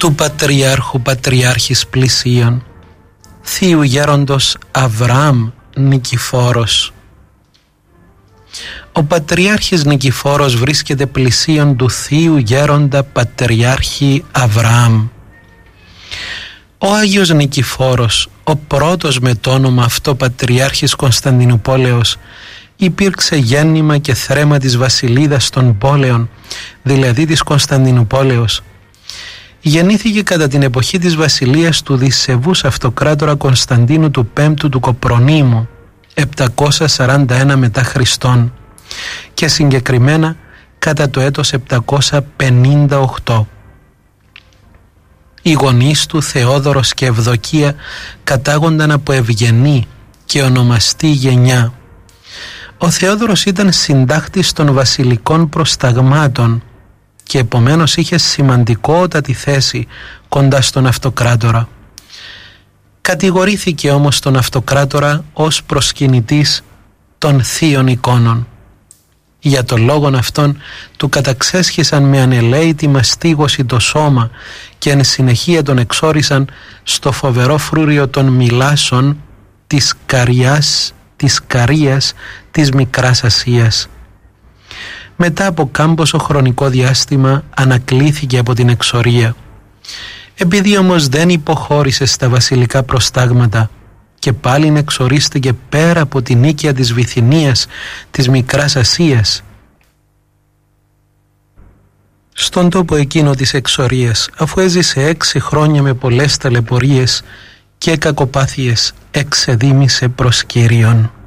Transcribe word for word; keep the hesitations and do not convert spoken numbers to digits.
του Πατριάρχου Πατριάρχης Πλησίων, Θείου Γέροντος Αβραάμ Νικηφόρος. Ο Πατριάρχης Νικηφόρος βρίσκεται πλησίον του Θείου Γέροντα Πατριάρχη Αβραάμ. Ο Άγιος Νικηφόρος, ο πρώτος με το όνομα αυτό Πατριάρχης Κωνσταντινουπόλεως, υπήρξε γέννημα και θρέμα της βασιλίδας των πόλεων, δηλαδή της Κωνσταντινουπόλεως. Γεννήθηκε κατά την εποχή της βασιλείας του Δισεβούς Αυτοκράτορα Κωνσταντίνου του Πέμπτου του Κοπρονήμου, επτακόσια σαράντα ένα μετά Χριστόν, και συγκεκριμένα κατά το έτος επτακόσια πενήντα οκτώ. Οι γονείς του, Θεόδωρος και Ευδοκία, κατάγονταν από ευγενή και ονομαστή γενιά. Ο Θεόδωρος ήταν συντάκτης των βασιλικών προσταγμάτων και επομένως είχε σημαντικότατη θέση κοντά στον Αυτοκράτορα. Κατηγορήθηκε όμως τον Αυτοκράτορα ως προσκυνητής των θείων εικόνων. Για τον λόγον αυτόν του καταξέσχισαν με ανελαίτη μαστίγωση το σώμα και εν συνεχεία τον εξόρισαν στο φοβερό φρούριο των Μιλάσων της Καριάς, της Καρίας της Μικράς Ασίας. Μετά από κάμποσο χρονικό διάστημα ανακλήθηκε από την εξορία. Επειδή όμως δεν υποχώρησε στα βασιλικά προστάγματα και πάλιν εξορίστηκε πέρα από την οίκια της Βυθινίας της Μικράς Ασίας, στον τόπο εκείνο της εξορίας, αφού έζησε έξι χρόνια με πολλές ταλαιπωρίες και κακοπάθειες, εξεδήμησε προς Κύριον.